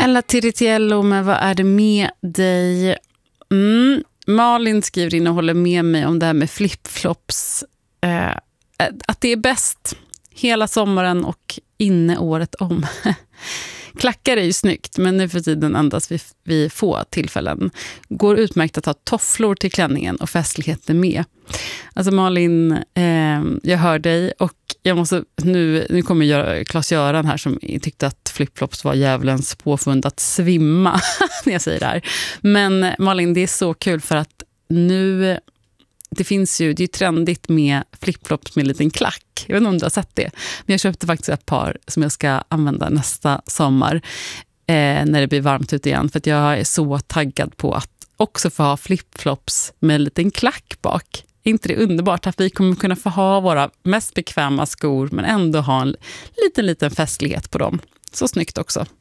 Ella Tiritiello, men vad är det med dig? Malin skriver in och håller med mig om det här med flipflops. Att det är bäst hela sommaren och inne året om. Klackar är ju snyggt, men nu för tiden endast vid få tillfällen. Går utmärkt att ha tofflor till klänningen och festligheter med. Alltså Malin, jag hör dig och jag måste, nu kommer Claes-Göran här som tyckte att flipflops var djävulens påfund att svimma när jag säger det här. Men Malin, det är så kul för att nu, det är ju trendigt med flipflops med en liten klack. Jag vet inte om du har sett det. Men jag köpte faktiskt ett par som jag ska använda nästa sommar när det blir varmt ute igen. För att jag är så taggad på att också få ha flipflops med en liten klack bak. Är inte det underbart att vi kommer kunna få ha våra mest bekväma skor men ändå ha en liten festlighet på dem? Så snyggt också.